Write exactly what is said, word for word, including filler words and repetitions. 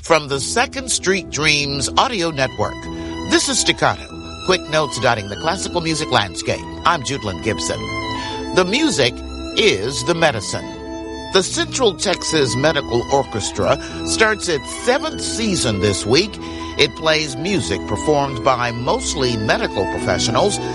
from the Second Street Dreams Audio Network. This is Staccato, quick notes dotting the classical music landscape. I'm Judelin Gibson. The music is the medicine. The Central Texas Medical Orchestra starts its seventh season this week. It plays music performed by mostly medical professionals